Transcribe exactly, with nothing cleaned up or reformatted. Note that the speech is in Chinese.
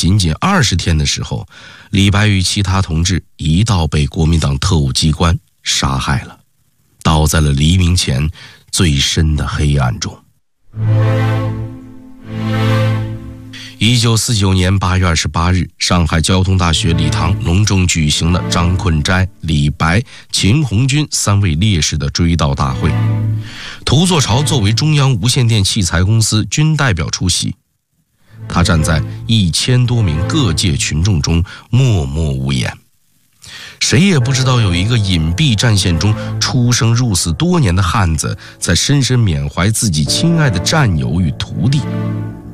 仅仅二十天的时候，李白与其他同志一道被国民党特务机关杀害了，倒在了黎明前最深的黑暗中。一九四九年八月二十八日，上海交通大学礼堂隆重举行了张困斋、李白、秦红军三位烈士的追悼大会。涂作潮作为中央无线电器材公司军代表出席，他站在一千多名各界群众中默默无言。谁也不知道有一个隐蔽战线中出生入死多年的汉子，在深深缅怀自己亲爱的战友与徒弟。